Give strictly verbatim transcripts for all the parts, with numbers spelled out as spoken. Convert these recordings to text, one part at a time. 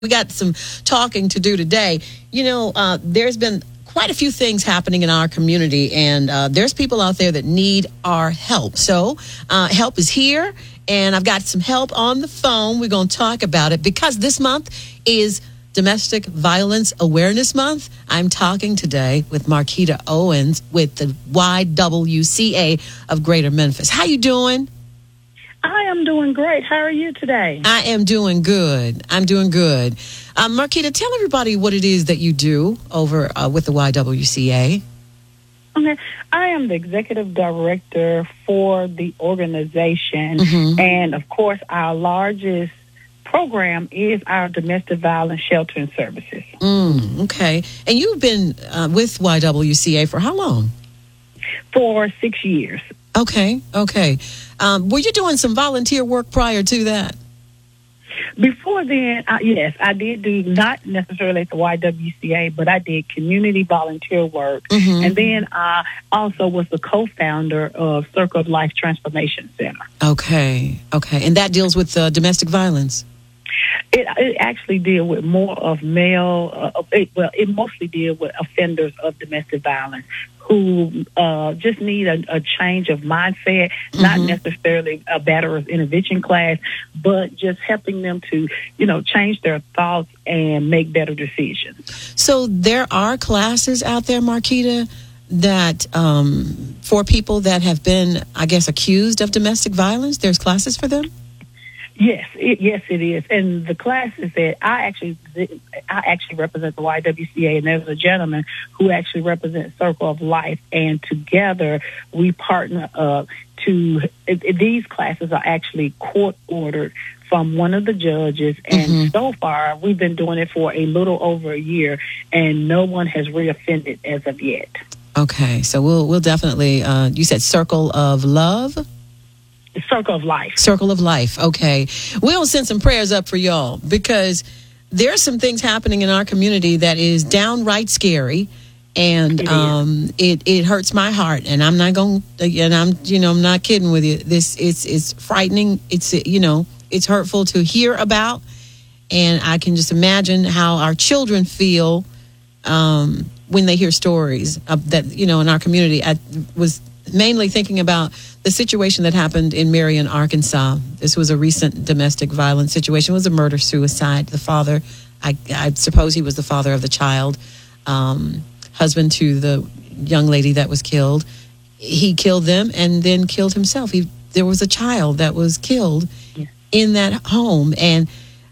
We got some talking to do today. You know, uh, there's been quite a few things happening in our community, and uh, there's people out there that need our help. So uh, help is here, and I've got some help on the phone. We're going to talk about it because this month is Domestic Violence Awareness Month. I'm talking today with Marquita Owens with the Y W C A of Greater Memphis. How you doing? I am doing great. How are you today? I am doing good. I'm doing good. Um, Marquita, tell everybody what it is that you do over uh, with the Y W C A. Okay. I am the executive director for the organization. Mm-hmm. And, of course, our largest program is our domestic violence sheltering services. Mm, okay. And you've been uh, with Y W C A for how long? For six years. Okay, okay. Um, were you doing some volunteer work prior to that? Before then, I, yes, I did do not necessarily at the Y W C A, but I did community volunteer work. Mm-hmm. And then I also was the co-founder of Circle of Life Transformation Center. Okay, okay. And that deals with uh, domestic violence? It, it actually deal with more of male, uh, it, well, it mostly deal with offenders of domestic violence who uh, just need a, a change of mindset, mm-hmm. not necessarily a batterer's intervention class, but just helping them to, you know, change their thoughts and make better decisions. So there are classes out there, Marquita, that um, for people that have been, I guess, accused of domestic violence, there's classes for them? Yes, it, yes, it is. And the classes that I actually, I actually represent the Y W C A, and there's a gentleman who actually represents Circle of Life, and together we partner up to. It, it, these classes are actually court ordered from one of the judges, and mm-hmm. so far we've been doing it for a little over a year, and no one has reoffended as of yet. Okay, so we'll we'll definitely. Uh, you said Circle of Love. Circle of Life. Circle of Life. Okay. We'll send some prayers up for y'all because there's some things happening in our community that is downright scary, and it um, it it hurts my heart. And I'm not going. And I'm you know I'm not kidding with you. This it's it's frightening. It's you know it's hurtful to hear about, and I can just imagine how our children feel um, when they hear stories of that. You know, in our community, I was mainly thinking about the situation that happened in Marion, Arkansas. This was a recent domestic violence situation. It was a murder-suicide. The father, I, I suppose he was the father of the child, um, husband to the young lady that was killed. He killed them and then killed himself. He, there was a child that was killed yeah. in that home, and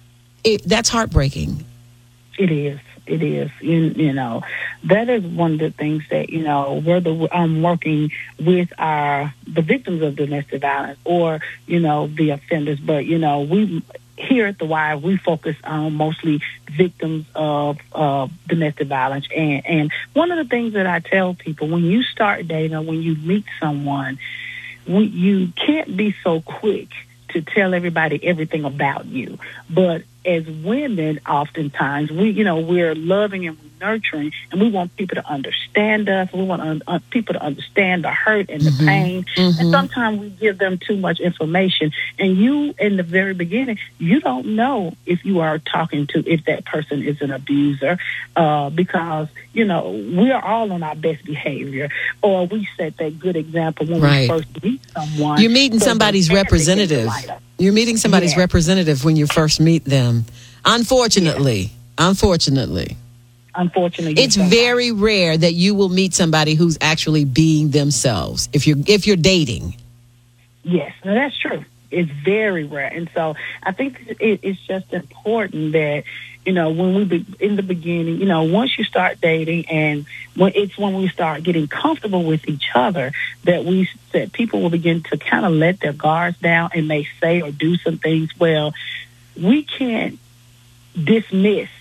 it, that's heartbreaking. It is. It is, you, you know, that is one of the things that, you know, whether I'm working with our, the victims of domestic violence or, you know, the offenders, but, you know, we, here at the Y, we focus on mostly victims of uh, domestic violence. And, and one of the things that I tell people, when you start dating or when you meet someone, we, you can't be so quick to tell everybody everything about you. But as women, oftentimes, we, you know, we're loving and we're nurturing, and we want people to understand us. We want un- uh, people to understand the hurt and the mm-hmm. pain. Mm-hmm. And sometimes we give them too much information. And you, in the very beginning, you don't know if you are talking to, if that person is an abuser, uh, because, you know, we are all on our best behavior, or we set that good example when right. we first meet someone. You're meeting so somebody's representative. You're meeting somebody's yeah. representative when you first meet them. Unfortunately, yeah. unfortunately. Unfortunately, it's very rare that you will meet somebody who's actually being themselves if you're if you're dating. Yes, no, that's true. It's very rare, and so I think it, it's just important that, you know, when we be, in the beginning, you know, once you start dating, and when it's when we start getting comfortable with each other, that we that people will begin to kind of let their guards down and may say or do some things. Well, we can't dismiss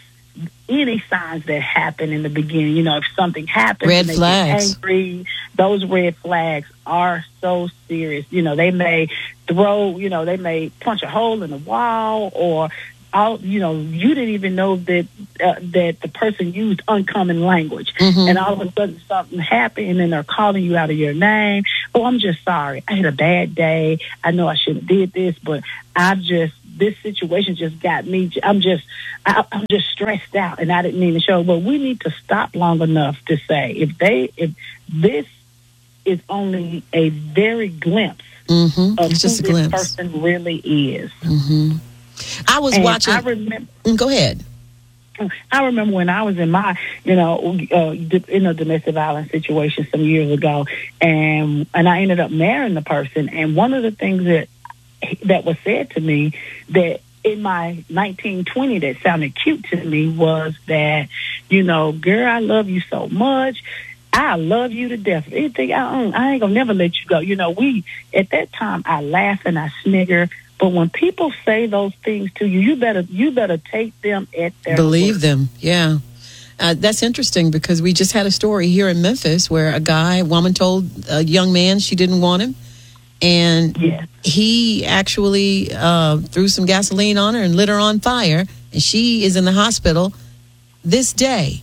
any signs that happen in the beginning. You know, if something happens, red and they flags. Get angry, those red flags are so serious. You know, they may throw, you know, they may punch a hole in the wall, or all, you know, you didn't even know that uh, that the person used uncommon language, mm-hmm. and all of a sudden something happened, and they're calling you out of your name. Oh, I'm just sorry. I had a bad day. I know I shouldn't have did this, but I just this situation just got me. I'm just, I, I'm just stressed out, and I didn't mean to show. But we need to stop long enough to say, if they, if this is only a very glimpse mm-hmm. of it's just who a this glimpse. person really is. Mm-hmm. I was and watching. I remember. Go ahead. I remember when I was in my, you know, uh, in a domestic violence situation some years ago, and and I ended up marrying the person. And one of the things that that was said to me that in my nineteen twenty that sounded cute to me was that, you know, girl, I love you so much. I love you to death. Anything I own, I ain't gonna never let you go. You know, we at that time I laugh and I snigger. But when people say those things to you, you better you better take them at their Believe word. them, yeah. Uh, that's interesting because we just had a story here in Memphis where a guy, a woman told a young man she didn't want him. And yeah. he actually uh, threw some gasoline on her and lit her on fire. And she is in the hospital this day.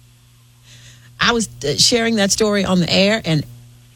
I was sharing that story on the air and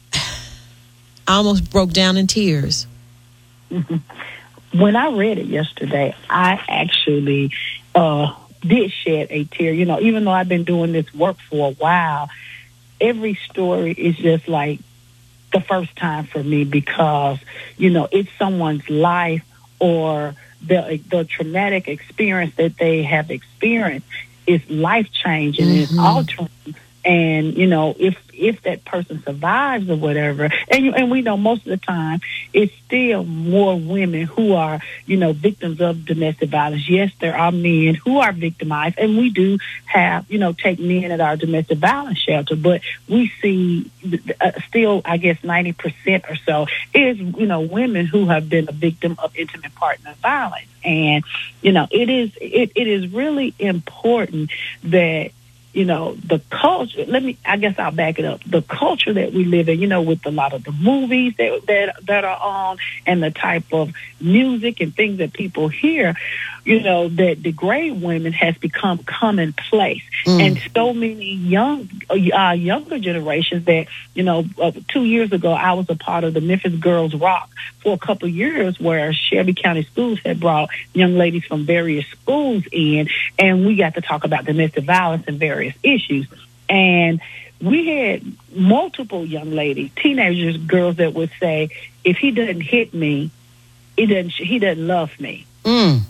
I almost broke down in tears. Mm-hmm. When I read it yesterday, I actually uh, did shed a tear. You know, even though I've been doing this work for a while, every story is just like the first time for me because, you know, it's someone's life or the the traumatic experience that they have experienced is life-changing mm-hmm. and it's altering. And, you know, if if that person survives or whatever, and you, and we know most of the time it's still more women who are, you know, victims of domestic violence. Yes, there are men who are victimized, and we do have, you know, take men at our domestic violence shelter, but we see uh, still, I guess, ninety percent or so is, you know, women who have been a victim of intimate partner violence. And, you know, it is it, it is really important that, you know, the culture, let me, I guess I'll back it up. The culture that we live in, you know, with a lot of the movies that, that, that are on and the type of music and things that people hear, you know, that degrade women has become commonplace. Mm. And so many young, uh, younger generations that, you know, uh, two years ago, I was a part of the Memphis Girls Rock for a couple of years where Shelby County Schools had brought young ladies from various schools in, and we got to talk about domestic violence and various issues. And we had multiple young ladies, teenagers, girls that would say, if he doesn't hit me, he doesn't, he doesn't love me. Mm.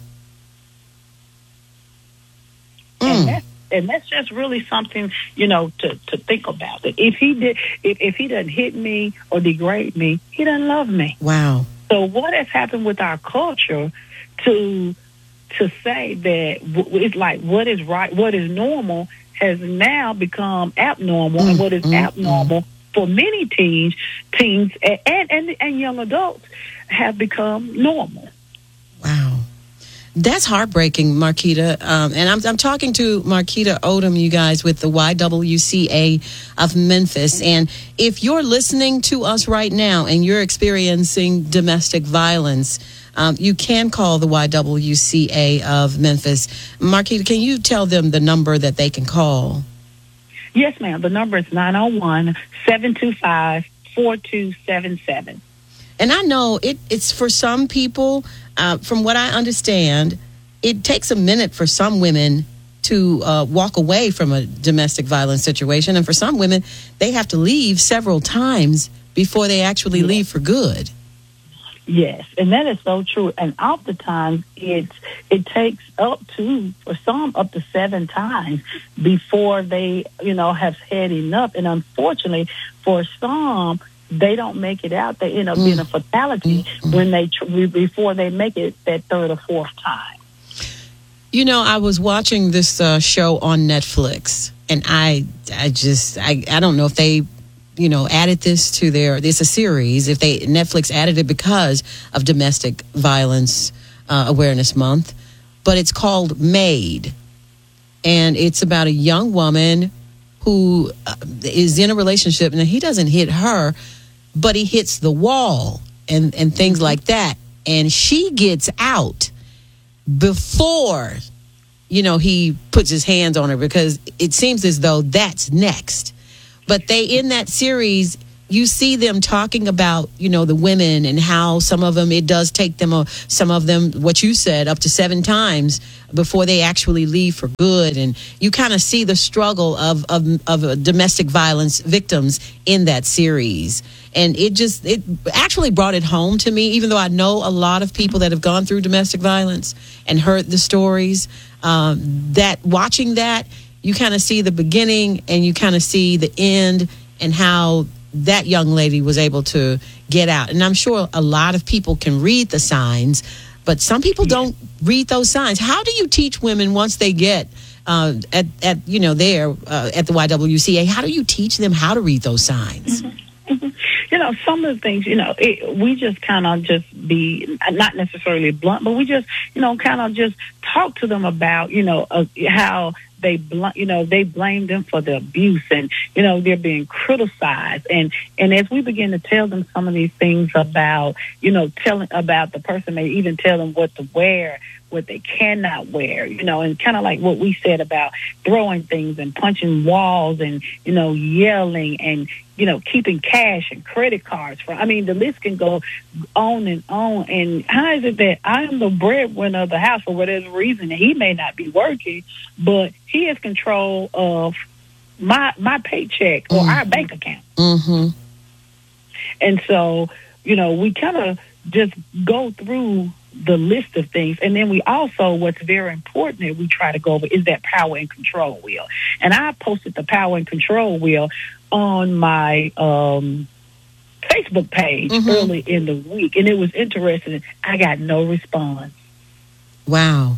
And that's, and that's just really something, you know, to, to think about. That if he did, if, if he doesn't hit me or degrade me, he doesn't love me. Wow. So what has happened with our culture to to say that w- it's like what is right, what is normal has now become abnormal, mm, and what is mm, abnormal mm. for many teens, teens and, and and young adults have become normal. Wow. That's heartbreaking, Marquita. Um, and I'm, I'm talking to Marquita Odom, you guys, with the Y W C A of Memphis. And if you're listening to us right now and you're experiencing domestic violence, um, you can call the Y W C A of Memphis. Marquita, can you tell them the number that they can call? Yes, ma'am. The number is nine oh one, seven two five, four two seven seven. And I know it, it's for some people, uh, from what I understand, it takes a minute for some women to uh, walk away from a domestic violence situation. And for some women, they have to leave several times before they actually yes. leave for good. Yes, and that is so true. And oftentimes it's it takes up to, for some, up to seven times before they, you know, have had enough. And unfortunately, for some, they don't make it out. They end up mm. being a fatality mm. when they before they make it that third or fourth time. You know, I was watching this uh, show on Netflix, and I, I just, I, I don't know if they, you know, added this to their. It's a series. If they Netflix added it because of Domestic Violence uh, Awareness Month, but it's called Made, and it's about a young woman who uh, is in a relationship, and he doesn't hit her, but he hits the wall and, and things like that. And she gets out before, you know, he puts his hands on her because it seems as though that's next. But they, in that series, you see them talking about, you know, the women and how some of them, it does take them, a, some of them, what you said, up to seven times before they actually leave for good. And you kind of see the struggle of, of, of uh, domestic violence victims in that series. And it just, it actually brought it home to me, even though I know a lot of people that have gone through domestic violence and heard the stories, um, that watching that, you kind of see the beginning and you kind of see the end and how that young lady was able to get out. And I'm sure a lot of people can read the signs, but some people yeah. don't read those signs. How do you teach women once they get uh, at, at, you know, there uh, at the Y W C A, how do you teach them how to read those signs? Mm-hmm. Mm-hmm. You know, some of the things, you know, it, we just kind of just be, not necessarily blunt, but we just, you know, kind of just talk to them about, you know, uh, how they, bl- you know, they blame them for the abuse and, you know, they're being criticized. And, and as we begin to tell them some of these things about, you know, telling about the person, may even tell them what to wear, what they cannot wear, you know, and kind of like what we said about throwing things and punching walls and, you know, yelling and, you know, keeping cash and credit cards from, I mean, the list can go on and on. And how is it that I am the breadwinner of the house for whatever reason? And he may not be working, but he has control of my, my paycheck or mm-hmm. our bank account. Mm-hmm. And so, you know, we kind of just go through the list of things. And then we also, what's very important that we try to go over is that power and control wheel. And I posted the power and control wheel on my um, Facebook page mm-hmm. early in the week. And it was interesting. I got no response. Wow.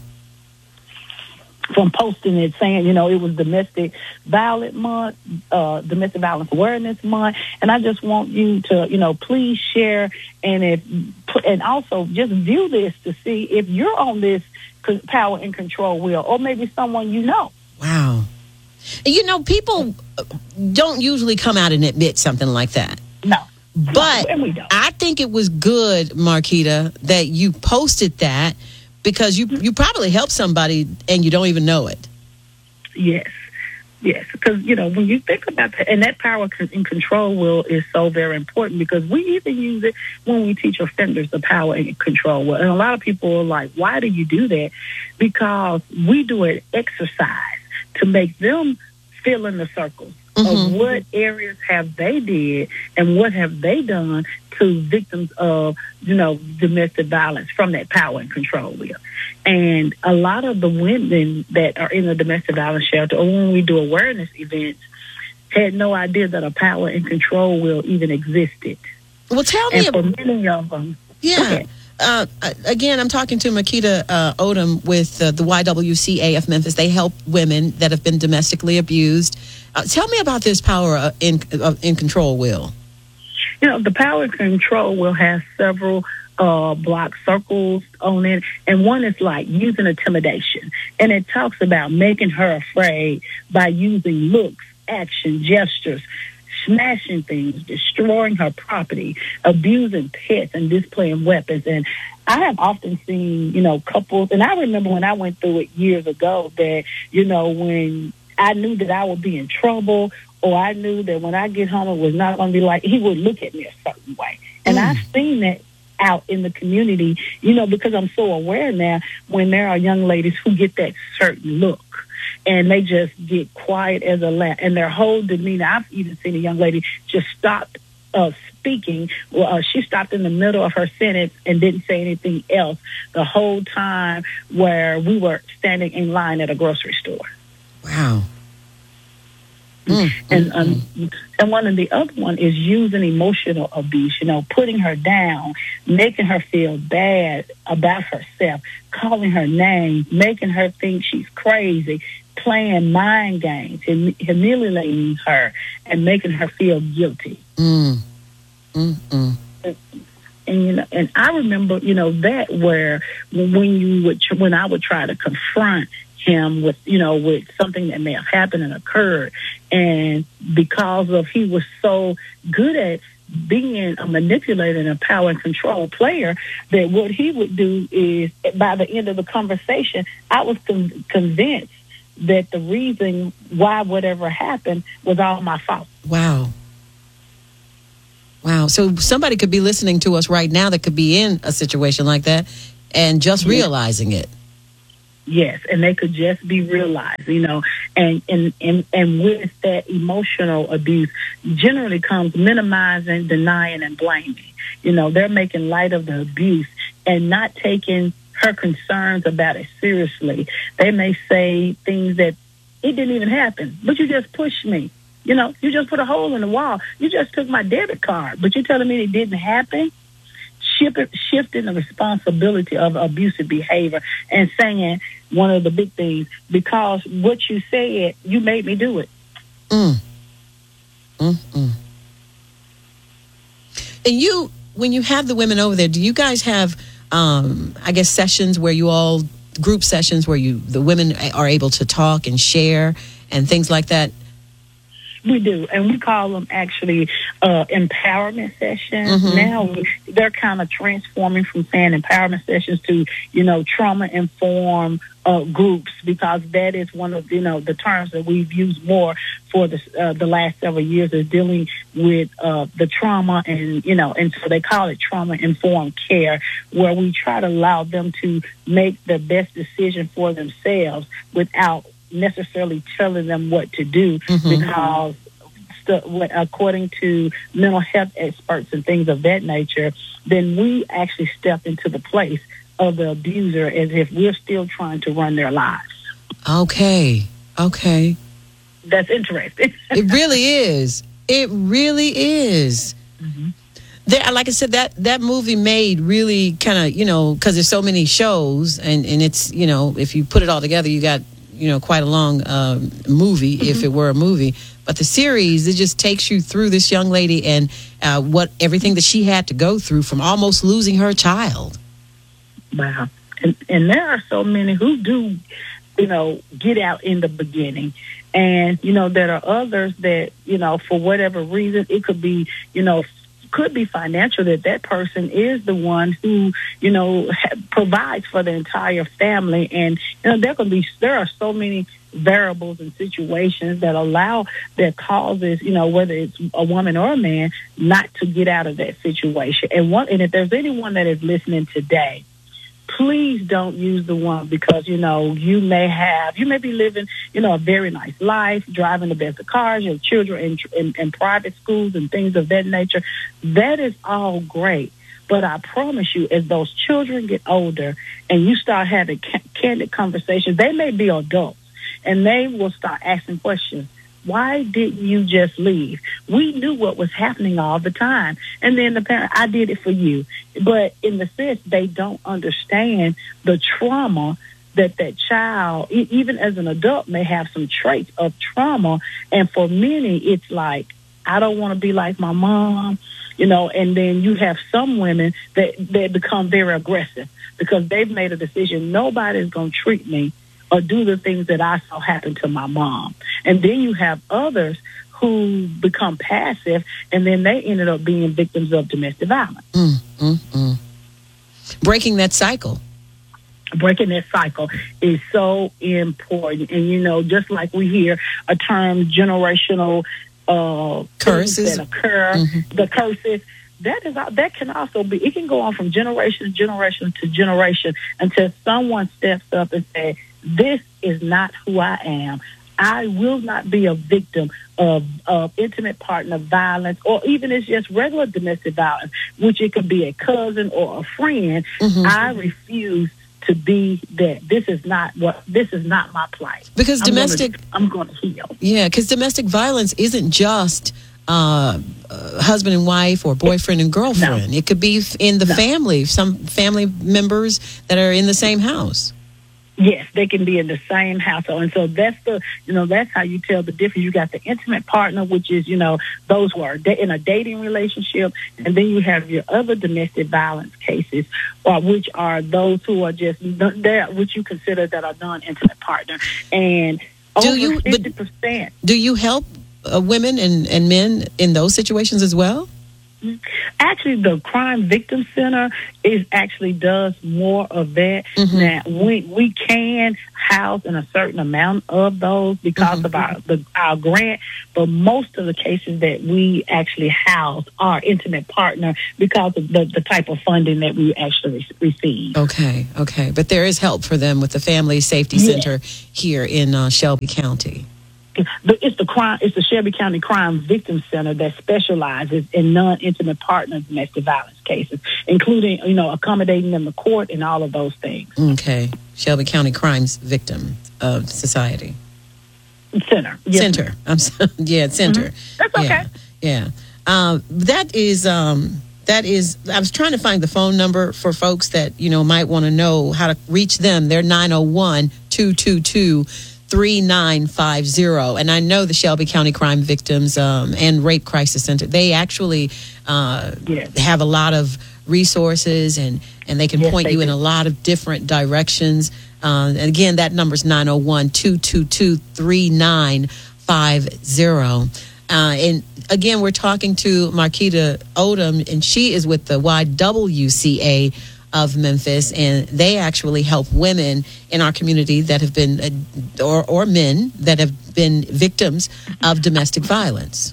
From posting it saying, you know, it was domestic violence month, uh, domestic violence awareness month. And I just want you to, you know, please share and if, and also just view this to see if you're on this power and control wheel or maybe someone you know. Wow. You know, people don't usually come out and admit something like that. No. But no, we don't. I think it was good, Marquita, that you posted that because you you probably helped somebody and you don't even know it. Yes. Yes. Because, you know, when you think about that, and that power and control wheel is so very important because we even use it when we teach offenders the power and control wheel. And a lot of people are like, why do you do that? Because we do an exercise to make them fill in the circles mm-hmm. of what areas have they did and what have they done to victims of, you know, domestic violence from that power and control wheel. And a lot of the women that are in the domestic violence shelter or when we do awareness events had no idea that a power and control wheel even existed. Well, tell me and about for many of them. Yeah. Uh, again, I'm talking to Marquita uh, Odom with uh, the Y W C A of Memphis. They help women that have been domestically abused. Uh, tell me about this power uh, in uh, in control wheel. You know, the power and control wheel has several uh, block circles on it, and one is like using intimidation, and it talks about making her afraid by using looks, action, gestures, smashing things, destroying her property, abusing pets, and displaying weapons. And I have often seen, you know, couples, and I remember when I went through it years ago that, you know, when I knew that I would be in trouble or I knew that when I get home it was not going to be like, he would look at me a certain way. And mm. I've seen that out in the community, you know, because I'm so aware now when there are young ladies who get that certain look. And they just get quiet as a lamb. And their whole demeanor, I've even seen a young lady just stop uh, speaking. Well, uh, she stopped in the middle of her sentence and didn't say anything else the whole time where we were standing in line at a grocery store. Wow. Mm, and um, mm. and one of the other one is using emotional abuse, you know, putting her down, making her feel bad about herself, calling her name, making her think she's crazy, playing mind games, and humiliating her and making her feel guilty. Mm. Mm-mm. And, and you know, and I remember, you know, that where when you would, when I would try to confront him with, you know, with something that may have happened and occurred. And because of he was so good at being a manipulator and a power and control player, that what he would do is by the end of the conversation, I was con- convinced that the reason why whatever happened was all my fault. Wow. So somebody could be listening to us right now that could be in a situation like that and just Yeah. realizing it. Yes, and they could just be realized, you know, and, and, and, and with that emotional abuse generally comes minimizing, denying, and blaming. You know, they're making light of the abuse and not taking her concerns about it seriously. They may say things that it didn't even happen, but you just pushed me. You know, you just put a hole in the wall. You just took my debit card, but you're telling me it didn't happen? Shifting the responsibility of abusive behavior and saying one of the big things, because what you said, you made me do it. Mm. Mm-mm. And you, when you have the women over there, do you guys have, um, I guess, sessions where you all, group sessions where you, the women are able to talk and share and things like that? We do, and we call them actually uh, empowerment sessions. Mm-hmm. Now they're kind of transforming from saying empowerment sessions to, you know, trauma-informed uh, groups, because that is one of, you know, the terms that we've used more for the uh, the last several years is dealing with uh, the trauma, and, you know, and so they call it trauma-informed care, where we try to allow them to make the best decision for themselves without necessarily telling them what to do, mm-hmm. because st- according to mental health experts and things of that nature, then we actually step into the place of the abuser as if we're still trying to run their lives. Okay. Okay. That's interesting. It really is. It really is. Mm-hmm. There, like I said, that, that movie made really kind of, you know, because there's so many shows, and, and it's, you know, if you put it all together, you got, you know, quite a long um, movie, mm-hmm. if it were a movie. But the series, it just takes you through this young lady and uh, what everything that she had to go through from almost losing her child. Wow. And, and there are so many who do, you know, get out in the beginning. And, you know, there are others that, you know, for whatever reason, it could be, you know, could be financial, that that person is the one who, you know, ha- provides for the entire family. And, you know, there can be, there are so many variables and situations that allow, that causes, you know, whether it's a woman or a man, not to get out of that situation. And one, and if there's anyone that is listening today, please don't use the one because, you know, you may have, you may be living, you know, a very nice life, driving the best of cars, your children in, in, in private schools and things of that nature. That is all great. But I promise you, as those children get older and you start having ca- candid conversations, they may be adults and they will start asking questions. Why didn't you just leave? We knew what was happening all the time. And then the parent, I did it for you. But in the sense, they don't understand the trauma that that child, e- even as an adult, may have some traits of trauma. And for many, it's like, I don't want to be like my mom, you know, and then you have some women that, that become very aggressive because they've made a decision. Nobody's going to treat me or do the things that I saw happen to my mom. And then you have others who become passive, and then they ended up being victims of domestic violence. Mm, mm, mm. Breaking that cycle. Breaking that cycle is so important. And, you know, just like we hear a term, generational uh, curses that occur, mm-hmm. the curses, that is that can also be, it can go on from generation to generation to generation until someone steps up and says, this is not who I am. I will not be a victim of, of intimate partner violence, or even it's just regular domestic violence, which it could be a cousin or a friend. Mm-hmm. I refuse to be that. This is not what. This is not my plight. Because I'm domestic, gonna, I'm going to heal. Yeah, because domestic violence isn't just uh, uh, husband and wife or boyfriend and girlfriend. No. It could be in the no. family. Some family members that are in the same house. Yes, they can be in the same household. And so that's the, you know, that's how you tell the difference. You got the intimate partner, which is, you know, those who are da- in a dating relationship. And then you have your other domestic violence cases, uh, which are those who are just, there, which you consider that are non-intimate partner. And do over you, fifty percent. Do you help uh, women and, and men in those situations as well? Actually, the Crime Victim Center is actually does more of that. Mm-hmm. Now, we we can house in a certain amount of those because Mm-hmm. of our the, our grant, but most of the cases that we actually house are intimate partner because of the, the type of funding that we actually re- receive. Okay, okay. But there is help for them with the Family Safety Yeah. Center here in uh, Shelby County. The, it's the crime. It's the Shelby County Crime Victim Center that specializes in non-intimate partner domestic violence cases, including, you know, accommodating them to court and all of those things. Okay. Shelby County Crimes Victim uh, Society. Center. Yes. Center. I'm so, yeah, center. Mm-hmm. That's okay. Yeah. yeah. Um, that is um, that is. I was trying to find the phone number for folks that you know might want to know how to reach them. They're nine oh one, two two two, three nine five zero. And I know the Shelby County Crime Victims um, and Rape Crisis Center. They actually uh, Yes. have a lot of resources and and they can Yes, point they you in do. a lot of different directions. Uh, and again, that number is nine oh one, two two two, three nine five zero. Uh, and again, we're talking to Marquita Odom, and she is with the Y W C A of Memphis, and they actually help women in our community that have been, uh, or, or men that have been victims of domestic violence.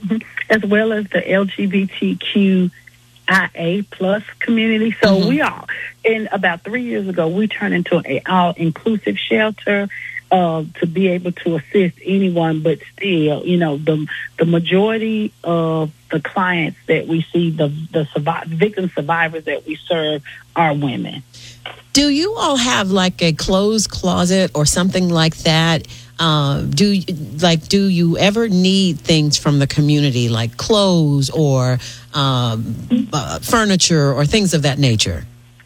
As well as the L G B T Q I A plus community. So Mhm. we are, in about three years ago, we turned into an all-inclusive shelter uh, to be able to assist anyone, but still, you know, the the majority of the clients that we see, the the surviv- victim survivors that we serve are women. Do you all have like a clothes closet or something like that? Uh, do you- like do you ever need things from the community like clothes or um, uh, furniture or things of that nature?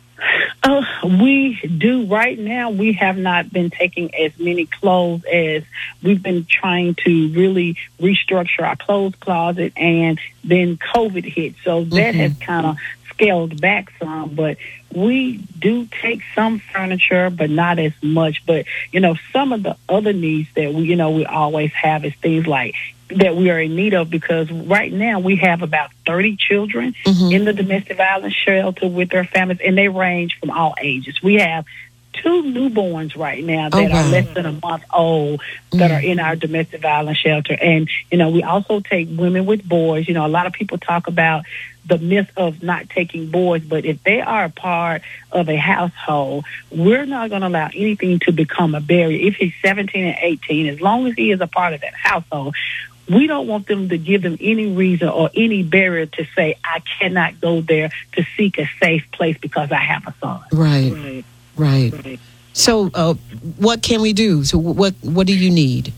Uh, we do right now. We have not been taking as many clothes as we've been trying to really restructure our clothes closet, and then COVID hit, so that Mhm. has kind of scaled back some. But we do take some furniture, but not as much. But you know, some of the other needs that we, you know, we always have is things like that we are in need of, because right now we have about thirty children Mhm. in the domestic violence shelter with their families, and they range from all ages. We have two newborns right now that Oh, are wow. less than a month old that Mm. are in our domestic violence shelter. And, you know, we also take women with boys. You know, a lot of people talk about the myth of not taking boys, but if they are a part of a household, we're not going to allow anything to become a barrier. If he's seventeen and eighteen, as long as he is a part of that household, we don't want them to give them any reason or any barrier to say, I cannot go there to seek a safe place because I have a son. Right, Right. right. Right. So, uh, what can we do? So, what what do you need?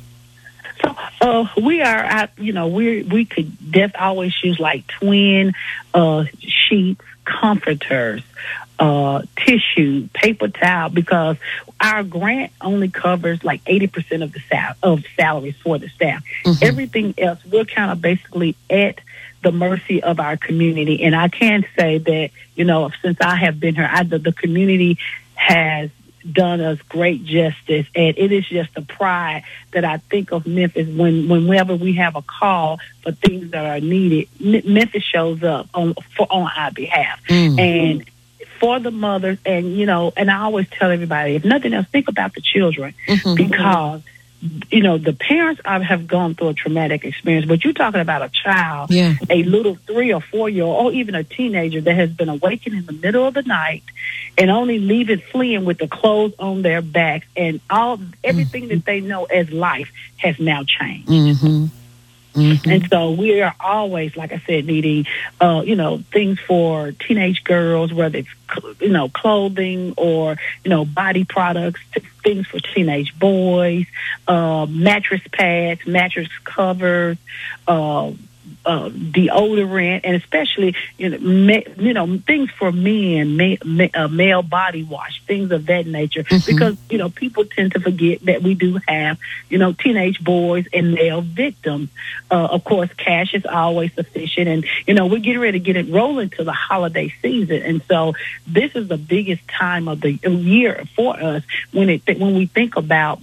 So uh, we are, at, you know, we we could def- always use like twin uh, sheets, comforters, uh, tissue, paper towel, because our grant only covers like eighty percent of the sal- of salaries for the staff. Mhm. Everything else, we're kind of basically at the mercy of our community. And I can say that, you know, since I have been here, I, the, the community has done us great justice, and it is just a pride that I think of Memphis when whenever we have a call for things that are needed. M- Memphis shows up on for on our behalf, Mm. and for the mothers, and you know, and I always tell everybody, if nothing else, think about the children, Mhm. because you know the parents are, have gone through a traumatic experience, but you're talking about a child, Yeah. a little three or four year old, or even a teenager that has been awakened in the middle of the night and only leaving fleeing with the clothes on their backs, and all everything that they know as life has now changed. Mm-hmm. Mm-hmm. And so we are always, like I said, needing, uh, you know, things for teenage girls, whether it's, cl- you know, clothing or, you know, body products, t- things for teenage boys, uh, mattress pads, mattress covers, uh, uh, deodorant, and especially, you know, ma- you know, things for men, ma- ma- uh, male body wash, things of that nature. Mhm. Because, you know, people tend to forget that we do have, you know, teenage boys and male victims. Uh, of course, cash is always sufficient, and you know we're getting ready to get it rolling to the holiday season, and so this is the biggest time of the year for us when it when we think about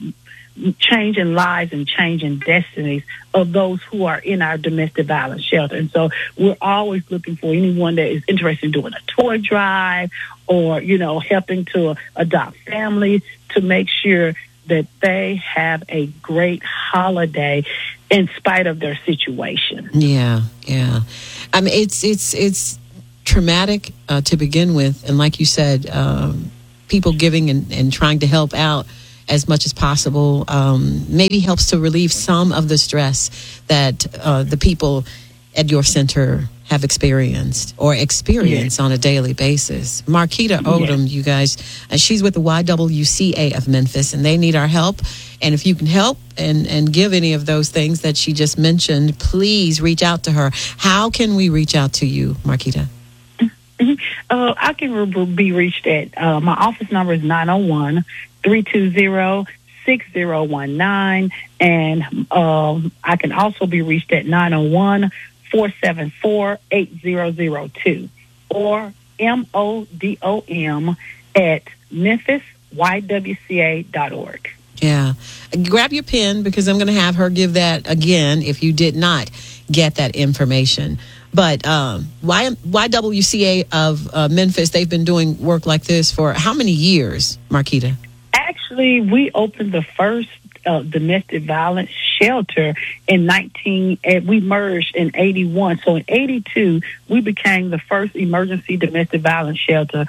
changing lives and changing destinies of those who are in our domestic violence shelter. And so we're always looking for anyone that is interested in doing a toy drive or, you know, helping to adopt families to make sure that they have a great holiday in spite of their situation. Yeah, yeah. I mean, it's it's it's traumatic uh, to begin with, and like you said, um, people giving and, and trying to help out as much as possible um, maybe helps to relieve some of the stress that uh, the people at your center have experienced or experience yes. on a daily basis. Marquita Odom, yes. you guys, uh, she's with the Y W C A of Memphis, and they need our help. And if you can help and, and give any of those things that she just mentioned, please reach out to her. How can we reach out to you, Marquita? Mm-hmm. Uh, I can be reached at, uh, my office number is nine oh one, three two zero, six zero one nine, and um, I can also be reached at nine oh one, four seven four, eight zero zero two or M O D O M at Memphis Y W C A dot org. Yeah. Grab your pen because I'm going to have her give that again if you did not get that information. But um, y- YWCA of uh, Memphis, they've been doing work like this for how many years, Marquita? Actually, we opened the first uh, domestic violence shelter in nineteen. Uh, we merged in eighty-one. So in eighty-two, we became the first emergency domestic violence shelter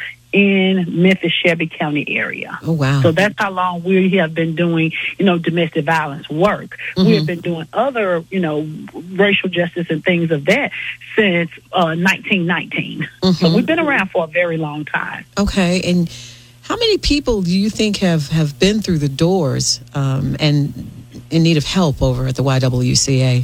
in Memphis, Shelby County area. Oh, wow. So that's how long we have been doing, you know, domestic violence work. Mm-hmm. We have been doing other, you know, racial justice and things of that since uh, nineteen nineteen. Mm-hmm. So we've been around for a very long time. Okay. And how many people do you think have, have been through the doors um, and in need of help over at the Y W C A?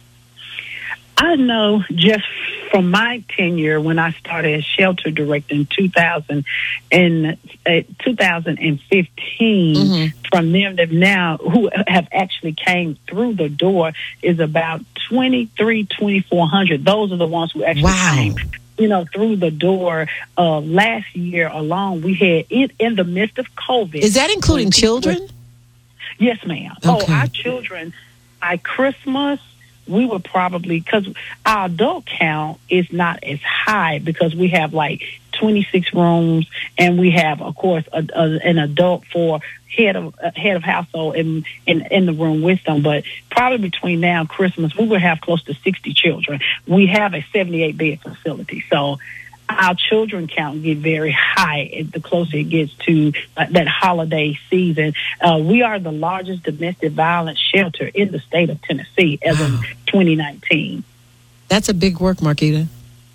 I know just from my tenure when I started as shelter director in two thousand and uh, two thousand fifteen, mm-hmm. from them to now who have actually came through the door is about twenty-three, twenty-four hundred. Those are the ones who actually wow. came, you know, through the door. Uh, last year alone, we had it in the midst of COVID. Is that including children? Were, yes, ma'am. Okay. Oh, our children, by Christmas, we were probably, because our adult count is not as high because we have like twenty-six rooms and we have, of course, a, a, an adult for head of uh, head of household in, in in the room with them. But probably between now and Christmas, we will have close to sixty children. We have a seventy-eight bed facility. So our children count get very high the closer it gets to uh, that holiday season. Uh, we are the largest domestic violence shelter in the state of Tennessee as wow. of twenty nineteen. That's a big work, Marquita.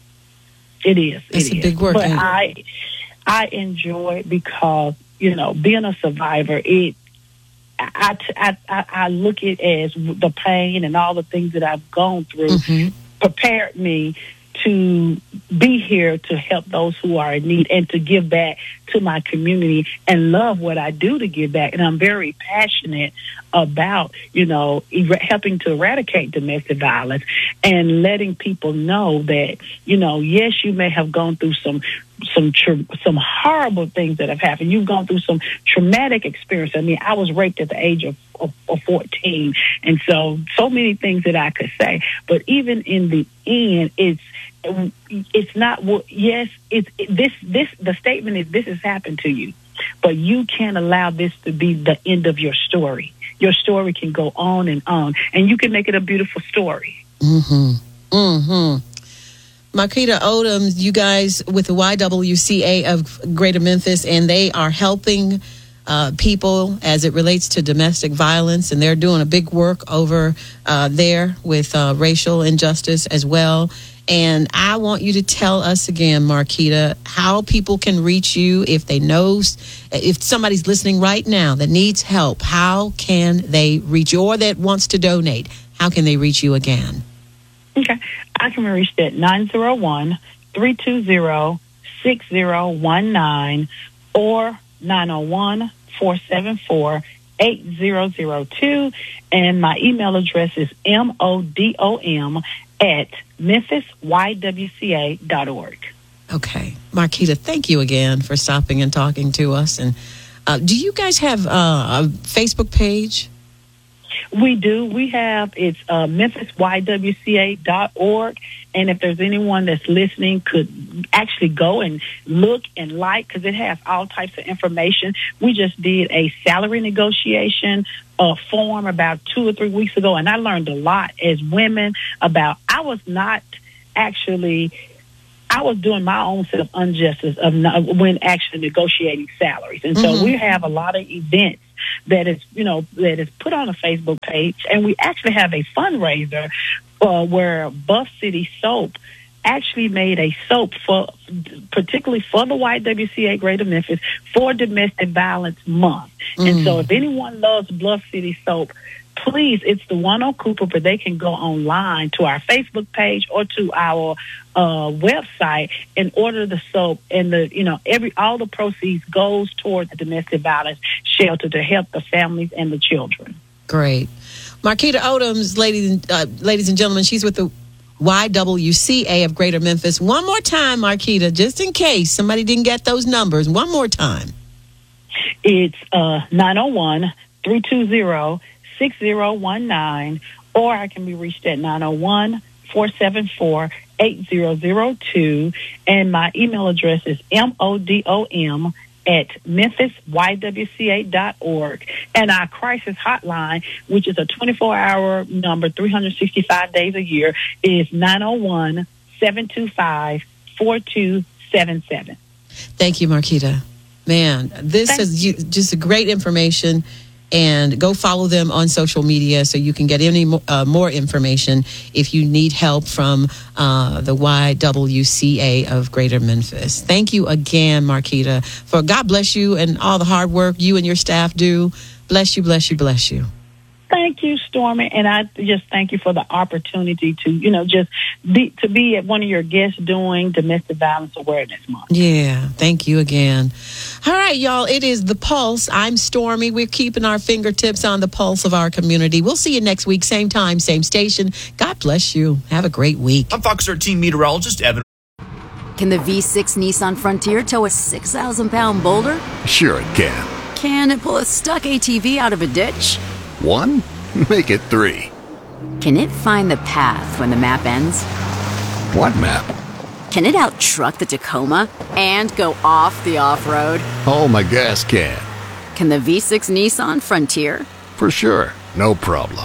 It is. It's it a is. big work. But I, I enjoy it because, you know, being a survivor, it, I, I, I, I look at it as the pain and all the things that I've gone through mm-hmm. prepared me to be here to help those who are in need and to give back to my community and love what I do to give back. And I'm very passionate about, you know, er- helping to eradicate domestic violence and letting people know that, you know, yes, you may have gone through some some tra- some horrible things that have happened. You've gone through some traumatic experience. I mean, I was raped at the age of, of, of fourteen. And so, so many things that I could say. But even in the end, it's it's not what, yes, it's it, this, this, the statement is this has happened to you, but you can't allow this to be the end of your story. Your story can go on and on, and you can make it a beautiful story. Mm-hmm. Mm-hmm. Marquita Odom, you guys with the Y W C A of Greater Memphis, and they are helping uh, people as it relates to domestic violence, and they're doing a big work over uh, there with uh, racial injustice as well. And I want you to tell us again, Marquita, how people can reach you if they know, if somebody's listening right now that needs help, how can they reach you, or that wants to donate? How can they reach you again? Okay. I can be reached at nine oh one, three two zero, six zero one nine or nine oh one, four seven four, eight zero zero two. And my email address is M O D O M at Memphis Y W C A dot org. Okay. Marquita, thank you again for stopping and talking to us. And Uh, do you guys have uh, a Facebook page? We do. We have, it's uh, Memphis Y W C A dot org. And if there's anyone that's listening could actually go and look and like, because it has all types of information. We just did a salary negotiation uh, form about two or three weeks ago, and I learned a lot as women about, I was not actually, I was doing my own set of injustice of not, when actually negotiating salaries. And so mm-hmm. we have a lot of events that is, you know, that is put on a Facebook page, and we actually have a fundraiser uh, where Buff City Soap actually made a soap for, particularly for the Y W C A Greater Memphis, for Domestic Violence Month. Mm. And so if anyone loves Bluff City Soap, please, it's the one on Cooper, but they can go online to our Facebook page or to our uh, website and order the soap. And the, you know, every all the proceeds goes toward the domestic violence shelter to help the families and the children. Great. Marquita Odoms, ladies and uh, ladies and gentlemen, she's with the Y W C A of Greater Memphis. One more time, Marquita, just in case somebody didn't get those numbers. One more time. It's uh, nine oh one, three two zero, six zero one nine, or I can be reached at nine oh one, four seven four, eight zero zero two, and my email address is modom at memphis y w c a dot org, and our crisis hotline, which is a twenty-four hour number, three hundred sixty-five days a year, is nine oh one, seven two five, four two seven seven. Thank you, Marquita. Man, this Thank is you. just a great information. And go follow them on social media so you can get any mo- uh, more information if you need help from uh, the Y W C A of Greater Memphis. Thank you again, Marquita, for God bless you and all the hard work you and your staff do. Bless you, bless you, bless you. Thank you, Stormy, and I just thank you for the opportunity to, you know, just be to be at one of your guests doing Domestic Violence Awareness Month. Yeah, thank you again. All right, y'all, it is The Pulse. I'm Stormy. We're keeping our fingertips on the pulse of our community. We'll see you next week, same time, same station. God bless you. Have a great week. I'm Fox thirteen meteorologist Evan. Can the V six Nissan Frontier tow a six thousand pound boulder? Sure it can. Can it pull a stuck A T V out of a ditch? One? Make it three. Can it find the path when the map ends? What map? Can it out-truck the Tacoma and go off the off-road? Oh, my gas can. Can the V six Nissan Frontier? For sure. No problem.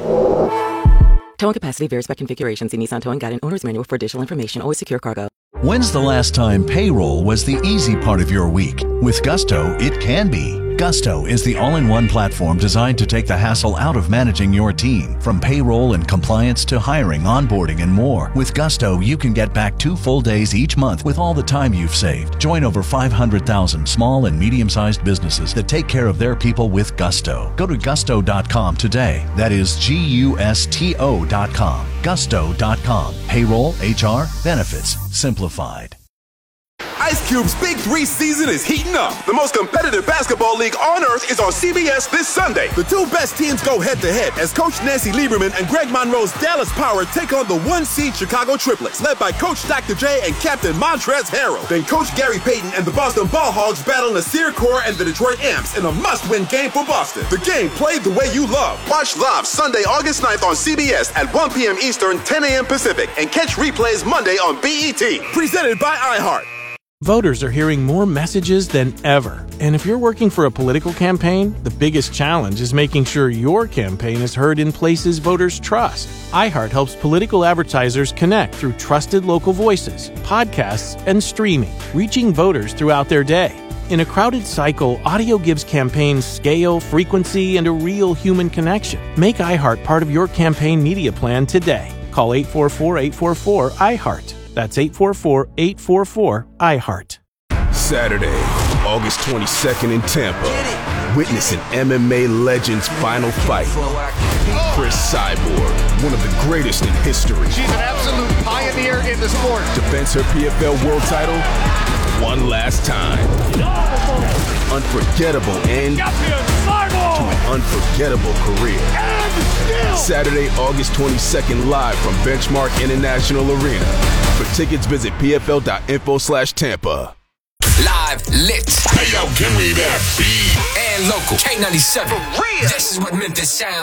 Towing capacity varies by configuration. See Nissan Towing Guide and Owner's Manual for additional information. Always secure cargo. When's the last time payroll was the easy part of your week? With Gusto, it can be. Gusto is the all-in-one platform designed to take the hassle out of managing your team. From payroll and compliance to hiring, onboarding, and more. With Gusto, you can get back two full days each month with all the time you've saved. Join over five hundred thousand small and medium-sized businesses that take care of their people with Gusto. Go to gusto dot com today. That is G U S T O dot com. gusto dot com. Payroll, H R, benefits, simplified. Ice Cube's Big Three season is heating up. The most competitive basketball league on earth is on C B S this Sunday. The two best teams go head-to-head as Coach Nancy Lieberman and Greg Monroe's Dallas Power take on the one-seed Chicago Triplets, led by Coach Doctor J and Captain Montrezl Harrell. Then Coach Gary Payton and the Boston Ball Hogs battle Nasir Kaur and the Detroit Amps in a must-win game for Boston. The game played the way you love. Watch live Sunday, August ninth on C B S at one p.m. Eastern, ten a.m. Pacific, and catch replays Monday on B E T. Presented by iHeart. Voters are hearing more messages than ever. And if you're working for a political campaign, the biggest challenge is making sure your campaign is heard in places voters trust. iHeart helps political advertisers connect through trusted local voices, podcasts, and streaming, reaching voters throughout their day. In a crowded cycle, audio gives campaigns scale, frequency, and a real human connection. Make iHeart part of your campaign media plan today. Call eight four four, eight four four, iHeart. That's eight four four, eight four four, iHeart. Saturday, August twenty-second in Tampa. Witness an M M A legend's final fight. Chris Cyborg, one of the greatest in history. She's an absolute pioneer in the sport. Defends her P F L world title one last time. Unforgettable end to an unforgettable career. Saturday, August twenty-second, live from Benchmark International Arena. For tickets, visit P F L dot info slash Tampa. Live Live, lit. Hey, yo, give me that beat. And local. K ninety-seven. For real. This is what Memphis sounds